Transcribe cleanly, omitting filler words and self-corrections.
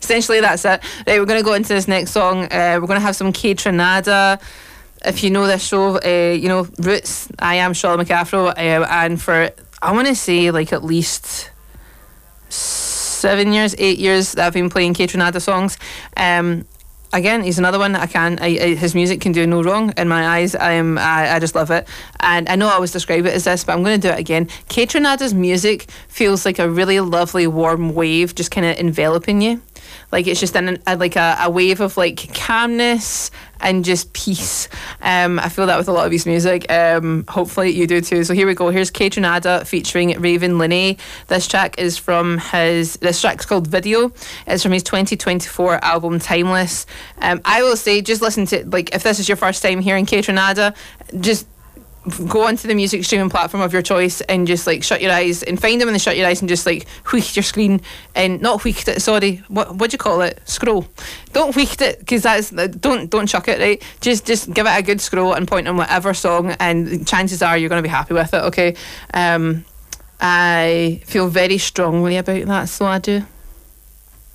essentially that's it. Right, we're going to go into this next song. We're going to have some Kaytranada. If you know this show, you know Roots. I am Charlotte McAfro, and for I want to say like at least 7 years, 8 years that I've been playing Kaytranada songs. Again, he's another one that his music can do no wrong in my eyes. I just love it, and I know I always describe it as this, but I'm going to do it again. Kaytranada's music feels like a really lovely warm wave just kind of enveloping you. Like it's just a wave of like calmness and just peace. I feel that with a lot of his music. Hopefully you do too. So here we go. Here's Kaytranada featuring Raven Linney. This track's called Video. It's from his 2024 album Timeless. I will say, just listen to, like, if this is your first time hearing Kaytranada, just go onto the music streaming platform of your choice and just like shut your eyes and find them and then shut your eyes and just like wheek your screen and not wheeked it, sorry, what do you call it, scroll, don't wheeked it, because that's, don't chuck it, right, just give it a good scroll and point on whatever song and chances are you're going to be happy with it. Okay, I feel very strongly about that, so I do.